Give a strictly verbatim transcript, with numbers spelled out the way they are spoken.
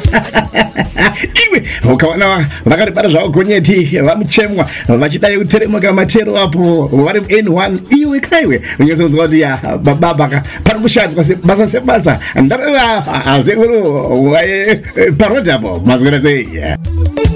iwe ukaona vakaripara zvavo gonyeti vamuchemwa vachidai kuteremuka matero apo vari N one iwe kaiwe unyatsoziva kuti ya baba pari kushandwa basa sebasa ndareva azekuru parodhi apo mazwira sei